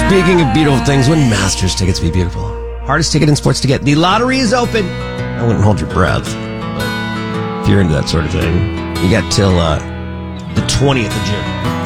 Speaking of beautiful things, when Masters tickets be beautiful? Hardest ticket in sports to get. The lottery is open. I wouldn't hold your breath. But if you're into that sort of thing, you got till the 20th of June.